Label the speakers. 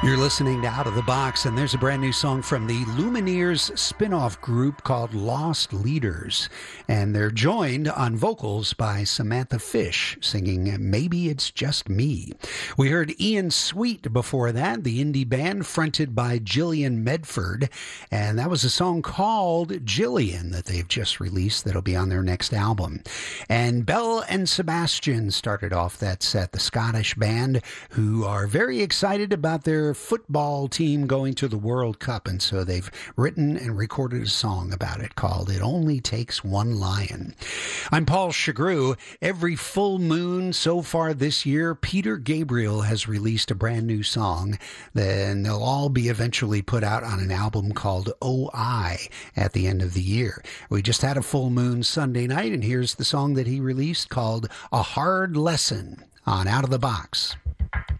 Speaker 1: You're listening to Out of the Box, and there's a brand new song from the Lumineers spin-off group called Lost Leaders. And they're joined on vocals by Samantha Fish, singing Maybe It's Just Me. We heard Ian Sweet before that, the indie band fronted by Jillian Medford. And that was a song called Jillian that they've just released that'll be on their next album. And Belle and Sebastian started off that set, the Scottish band, who are very excited about their football team going to the World Cup, and so they've written and recorded a song about it called It Only Takes One Lion. I'm Paul Chagru. Every full moon so far this year, Peter Gabriel has released a brand new song. Then they'll all be eventually put out on an album called O.I. at the end of the year. We just had a full moon Sunday night, and here's the song that he released called A Hard Lesson on Out of the Box.